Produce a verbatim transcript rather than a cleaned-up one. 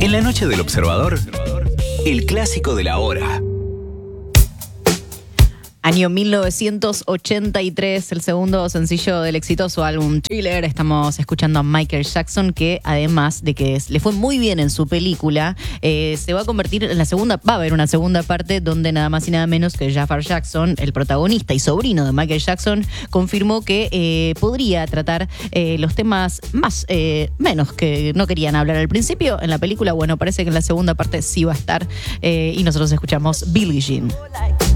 En la noche del observador, el clásico de la hora. Año mil novecientos ochenta y tres, el segundo sencillo del exitoso álbum Thriller. Estamos escuchando a Michael Jackson, que además de que le fue muy bien en su película, eh, se va a convertir en la segunda, va a haber una segunda parte donde nada más y nada menos que Jafar Jackson, el protagonista y sobrino de Michael Jackson, confirmó que eh, podría tratar eh, los temas más, eh, menos que no querían hablar al principio en la película. Bueno, parece que en la segunda parte sí va a estar, eh, y nosotros escuchamos Billie Jean.